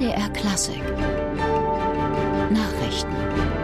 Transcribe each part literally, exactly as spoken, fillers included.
D R Klassik Nachrichten.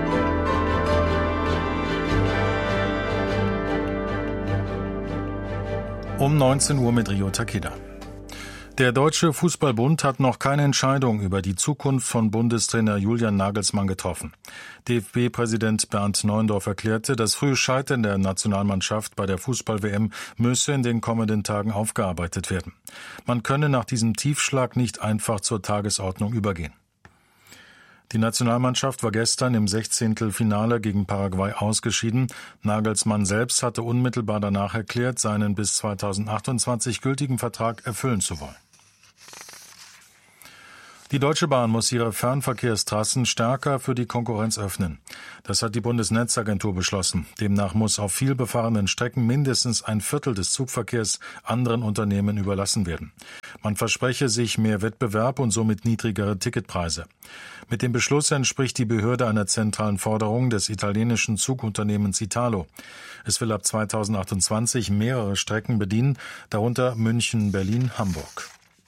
Um neunzehn Uhr mit Rio Takeda. Der Deutsche Fußballbund hat noch keine Entscheidung über die Zukunft von Bundestrainer Julian Nagelsmann getroffen. D F B-Präsident Bernd Neuendorf erklärte, das frühe Scheitern der Nationalmannschaft bei der Fußball-W M müsse in den kommenden Tagen aufgearbeitet werden. Man könne nach diesem Tiefschlag nicht einfach zur Tagesordnung übergehen. Die Nationalmannschaft war gestern im Sechzehntelfinale gegen Paraguay ausgeschieden. Nagelsmann selbst hatte unmittelbar danach erklärt, seinen bis zweitausendachtundzwanzig gültigen Vertrag erfüllen zu wollen. Die Deutsche Bahn muss ihre Fernverkehrstrassen stärker für die Konkurrenz öffnen. Das hat die Bundesnetzagentur beschlossen. Demnach muss auf vielbefahrenen Strecken mindestens ein Viertel des Zugverkehrs anderen Unternehmen überlassen werden. Man verspreche sich mehr Wettbewerb und somit niedrigere Ticketpreise. Mit dem Beschluss entspricht die Behörde einer zentralen Forderung des italienischen Zugunternehmens Italo. Es will ab zweitausendachtundzwanzig mehrere Strecken bedienen, darunter München, Berlin, Hamburg.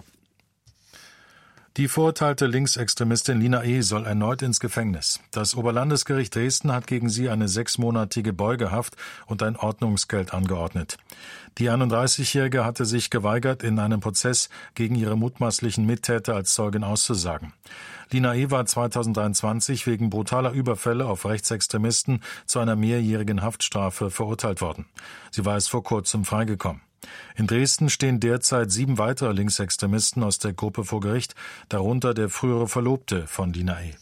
Die verurteilte Linksextremistin Lina E. soll erneut ins Gefängnis. Das Oberlandesgericht Dresden hat gegen sie eine sechsmonatige Beugehaft und ein Ordnungsgeld angeordnet. Die einunddreißigjährige hatte sich geweigert, in einem Prozess gegen ihre mutmaßlichen Mittäter als Zeugin auszusagen. Lina E. war zweitausenddreiundzwanzig wegen brutaler Überfälle auf Rechtsextremisten zu einer mehrjährigen Haftstrafe verurteilt worden. Sie war erst vor kurzem freigekommen. In Dresden stehen derzeit sieben weitere Linksextremisten aus der Gruppe vor Gericht, darunter der frühere Verlobte von Lina E.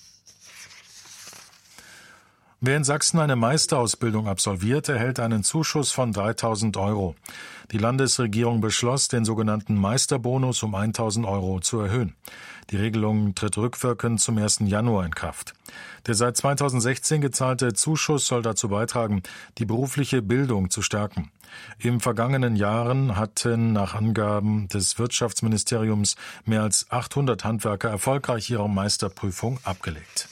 Wer in Sachsen eine Meisterausbildung absolviert, erhält einen Zuschuss von dreitausend Euro. Die Landesregierung beschloss, den sogenannten Meisterbonus um tausend Euro zu erhöhen. Die Regelung tritt rückwirkend zum ersten Januar in Kraft. Der seit zweitausendsechzehn gezahlte Zuschuss soll dazu beitragen, die berufliche Bildung zu stärken. Im vergangenen Jahren hatten nach Angaben des Wirtschaftsministeriums mehr als achthundert Handwerker erfolgreich ihre Meisterprüfung abgelegt.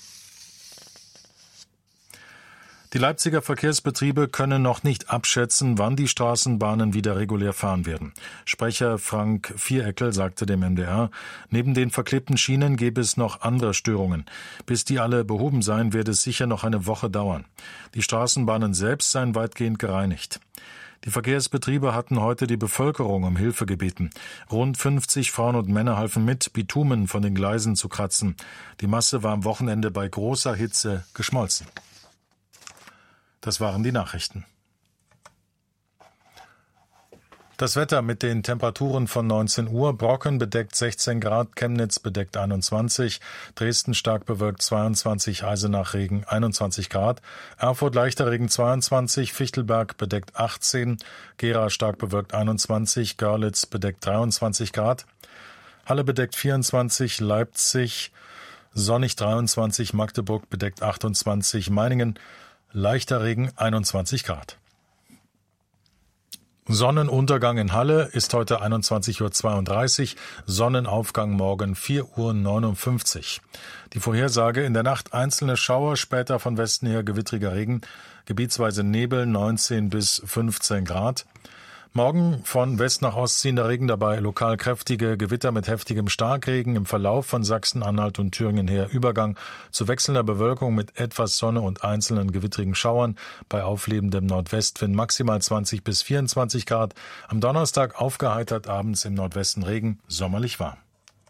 Die Leipziger Verkehrsbetriebe können noch nicht abschätzen, wann die Straßenbahnen wieder regulär fahren werden. Sprecher Frank Viereckel sagte dem M D R, neben den verklebten Schienen gäbe es noch andere Störungen. Bis die alle behoben seien, wird es sicher noch eine Woche dauern. Die Straßenbahnen selbst seien weitgehend gereinigt. Die Verkehrsbetriebe hatten heute die Bevölkerung um Hilfe gebeten. Rund fünfzig Frauen und Männer halfen mit, Bitumen von den Gleisen zu kratzen. Die Masse war am Wochenende bei großer Hitze geschmolzen. Das waren die Nachrichten. Das Wetter mit den Temperaturen von neunzehn Uhr. Brocken bedeckt sechzehn Grad, Chemnitz bedeckt einundzwanzig, Dresden stark bewölkt zweiundzwanzig, Eisenach Regen einundzwanzig Grad, Erfurt leichter Regen zweiundzwanzig, Fichtelberg bedeckt achtzehn, Gera stark bewölkt einundzwanzig, Görlitz bedeckt dreiundzwanzig Grad, Halle bedeckt vierundzwanzig, Leipzig sonnig dreiundzwanzig, Magdeburg bedeckt achtundzwanzig, Meiningen leichter Regen einundzwanzig Grad. Sonnenuntergang in Halle ist heute einundzwanzig Uhr zweiunddreißig, Sonnenaufgang morgen vier Uhr neunundfünfzig. Die Vorhersage: in der Nacht einzelne Schauer, später von Westen her gewittriger Regen, gebietsweise Nebel, neunzehn bis fünfzehn Grad. Morgen von West nach Ost ziehender Regen, dabei lokal kräftige Gewitter mit heftigem Starkregen, im Verlauf von Sachsen-Anhalt und Thüringen her Übergang zu wechselnder Bewölkung mit etwas Sonne und einzelnen gewittrigen Schauern, bei auflebendem Nordwestwind maximal zwanzig bis vierundzwanzig Grad. Am Donnerstag aufgeheitert, abends im Nordwesten Regen, sommerlich warm.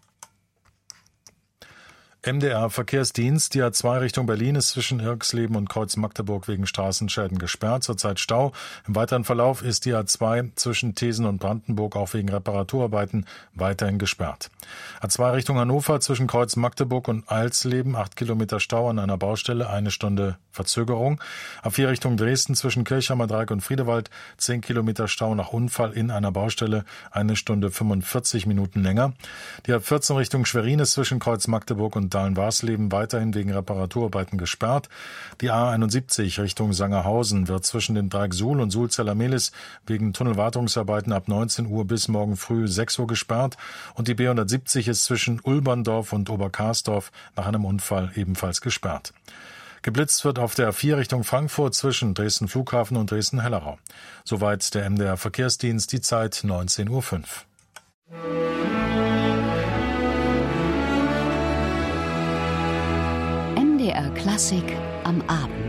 M D R-Verkehrsdienst. Die A zwei Richtung Berlin ist zwischen Irxleben und Kreuz Magdeburg wegen Straßenschäden gesperrt. Zurzeit Stau. Im weiteren Verlauf ist die A zwei zwischen Thesen und Brandenburg auch wegen Reparaturarbeiten weiterhin gesperrt. A zwei Richtung Hannover zwischen Kreuz Magdeburg und Eilsleben. acht Kilometer Stau an einer Baustelle, eine Stunde Verzögerung. A vier Richtung Dresden zwischen Kirchheimer Dreieck und Friedewald. zehn Kilometer Stau nach Unfall in einer Baustelle, eine Stunde fünfundvierzig Minuten länger. Die A vierzehn Richtung Schwerin ist zwischen Kreuz Magdeburg und Dahlen-Warsleben weiterhin wegen Reparaturarbeiten gesperrt. Die A einundsiebzig Richtung Sangerhausen wird zwischen dem Dreieck Suhl und Suhl-Zellermehlis wegen Tunnelwartungsarbeiten ab neunzehn Uhr bis morgen früh sechs Uhr gesperrt. Und die B hundertsiebzig ist zwischen Ulberndorf und Oberkarsdorf nach einem Unfall ebenfalls gesperrt. Geblitzt wird auf der A vier Richtung Frankfurt zwischen Dresden Flughafen und Dresden-Hellerau. Soweit der M D R Verkehrsdienst, die Zeit neunzehn Uhr fünf. R Klassik am Abend.